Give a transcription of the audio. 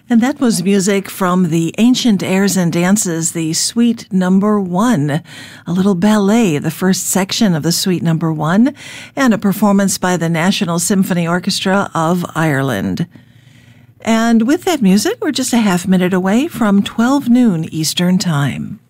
And that was music from the Ancient Airs and Dances, the Suite Number 1, a little ballet, the first section of the Suite Number 1, and a performance by the National Symphony Orchestra of Ireland. And with that music, we're just a half minute away from 12 noon Eastern Time.